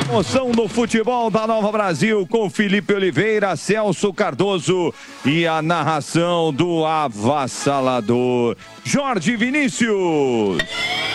Emoção no futebol da Nova Brasil com Felipe Oliveira, Celso Cardoso e a narração do avassalador Jorge Vinícius.